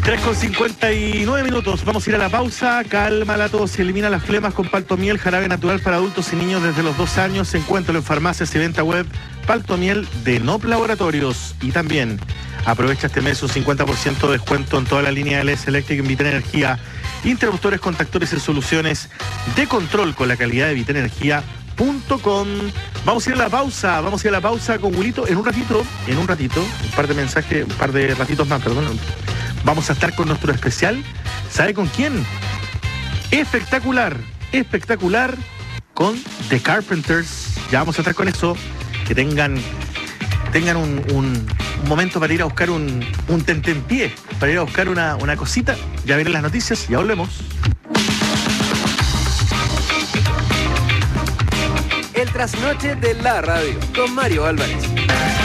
3:59. Vamos a ir a la pausa. Calma la tos, elimina las flemas con Paltomiel, jarabe natural para adultos y niños desde los 2 años. Encuéntralo en farmacias y venta web. Paltomiel de Nop Laboratorios. Y también aprovecha este mes un 50% de descuento en toda la línea LS Electric en Vital Energía. Interruptores, contactores y soluciones de control con la calidad de vitalenergia.com. Vamos a ir a la pausa con Wilito en un ratito, un par de mensajes, un par de ratitos más, perdón. Vamos a estar con nuestro especial. ¿Sabe con quién? Espectacular, con The Carpenters. Ya vamos a estar con eso. Que tengan un momento para ir a buscar un tentempié, para ir a buscar una cosita. Ya vienen las noticias, ya volvemos. El trasnoche de la radio con Mario Álvarez.